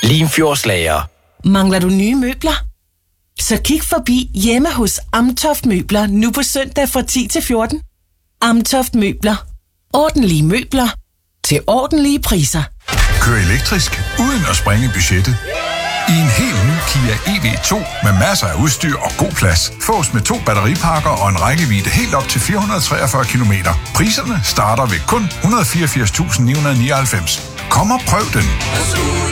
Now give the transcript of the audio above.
Limfjordslager. Mangler du nye møbler? Så kig forbi hjemme hos Amtoft Møbler nu på søndag fra 10 til 14. Amtoft Møbler. Ordentlige møbler til ordentlige priser. Kør elektrisk uden at sprænge budgettet. I en helt ny Kia EV2 med masser af udstyr og god plads. Fås med 2 batteripakker og en rækkevidde helt op til 443 km. Priserne starter ved kun 184.999. Kom og prøv den.